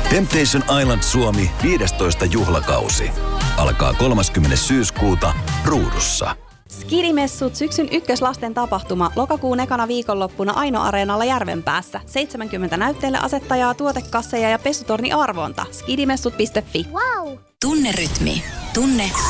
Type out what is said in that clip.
Temptation Island Suomi 15. juhlakausi. Alkaa 30. syyskuuta Ruudussa. Skidimessut syksyn ykköslasten tapahtuma lokakuun ekana viikonloppuna Aino-areenalla Järvenpäässä. 70 näytteille asettajaa, tuotekasseja ja pesutorni arvonta. Skidimessut.fi. Wow! Tunne rytmi. Tunne